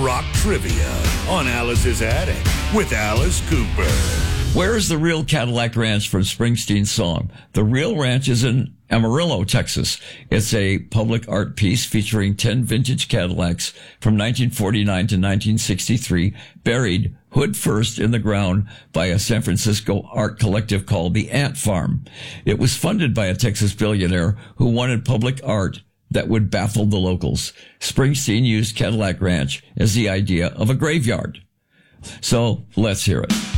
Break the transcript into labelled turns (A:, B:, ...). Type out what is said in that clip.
A: Rock Trivia on Alice's Attic with Alice Cooper.
B: Where is the real Cadillac Ranch from Springsteen's song? The real ranch is in Amarillo, Texas. It's a public art piece featuring 10 vintage Cadillacs from 1949 to 1963, buried hood first in the ground by a San Francisco art collective called the Ant Farm. It was funded by a Texas billionaire who wanted public art that would baffle the locals. Springsteen used Cadillac Ranch as the idea of a graveyard. So let's hear it.